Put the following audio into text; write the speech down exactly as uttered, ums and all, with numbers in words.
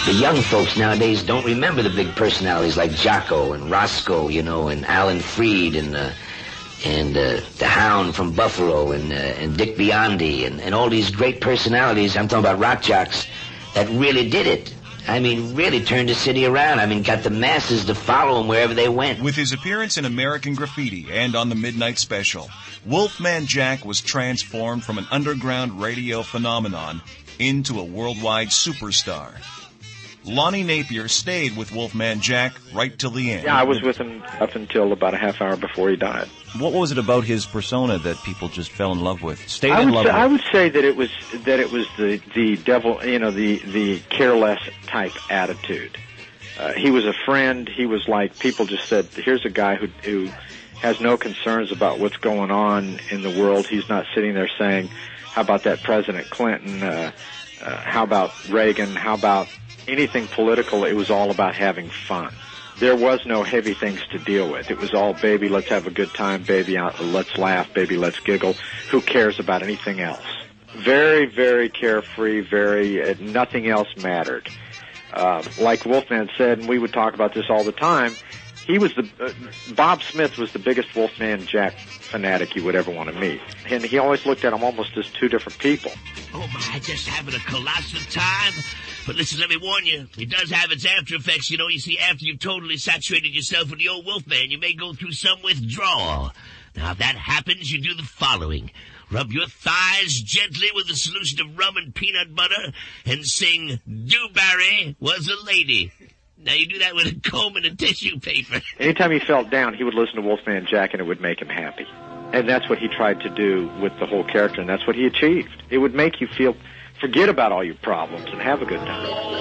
The young folks nowadays don't remember the big personalities like Jocko and Roscoe, you know, and Alan Freed and uh, and uh, the Hound from Buffalo and uh, and Dick Biondi and, and all these great personalities. I'm talking about rock jocks that really did it. I mean, really turned the city around. I mean, got the masses to follow him wherever they went. With his appearance in American Graffiti and on the Midnight Special, Wolfman Jack was transformed from an underground radio phenomenon into a worldwide superstar. Lonnie Napier stayed with Wolfman Jack right till the end. Yeah, I was with him up until about a half hour before he died. What was it about his persona that people just fell in love with? Stayed I in would love say, with? I would say that it was that it was the the devil, you know, the the careless type attitude. Uh, he was a friend. He was like, people just said, here's a guy who who has no concerns about what's going on in the world. He's not sitting there saying, how about that President Clinton? Uh, uh, how about Reagan? How about anything political? It was all about having fun. There was no heavy things to deal with. It was all, baby, let's have a good time, baby, let's laugh, baby, let's giggle. Who cares about anything else? Very, very carefree, very, uh, nothing else mattered. Uh, like Wolfman said, and we would talk about this all the time, he was the, uh, Bob Smith was the biggest Wolfman Jack fanatic you would ever want to meet. And he always looked at him almost as two different people. Oh, my, just having a colossal time. But listen, let me warn you, it does have its after effects. You know, you see, after you've totally saturated yourself with the old Wolfman, you may go through some withdrawal. Now, if that happens, you do the following. Rub your thighs gently with a solution of rum and peanut butter and sing, Dewberry Was a Lady. Now, you do that with a comb and a tissue paper. Anytime he felt down, he would listen to Wolfman Jack, and it would make him happy. And that's what he tried to do with the whole character, and that's what he achieved. It would make you feel, forget about all your problems and have a good time.